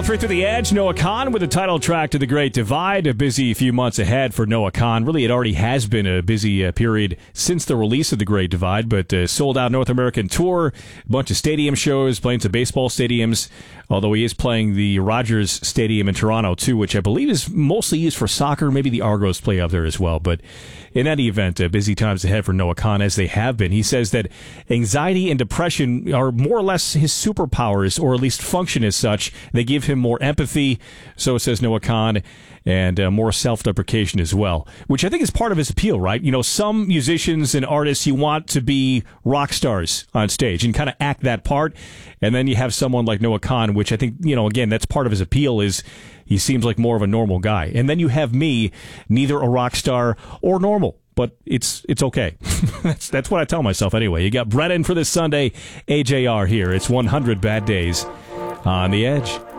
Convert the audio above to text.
103 through the Edge, Noah Kahan with the title track to The Great Divide. A busy few months ahead for Noah Kahan. Really, it already has been a busy period since the release of The Great Divide, but sold out North American tour, a bunch of stadium shows, playing some baseball stadiums, although he is playing the Rogers Stadium in Toronto, too, which I believe is mostly used for soccer. Maybe the Argos play up there as well, but in any event, busy times ahead for Noah Kahan, as they have been. He says that anxiety and depression are more or less his superpowers, or at least function as such. They give him more empathy, so says Noah Kahan, and more self-deprecation as well, which I think is part of his appeal, right? You know, some musicians and artists, you want to be rock stars on stage and kind of act that part, and then you have someone like Noah Kahan, which I think, you know, again, that's part of his appeal, is he seems like more of a normal guy. And then you have me, neither a rock star or normal, but it's okay. That's what I tell myself anyway. You got Brennan for this Sunday, AJR here. It's 100 Bad Days on the Edge.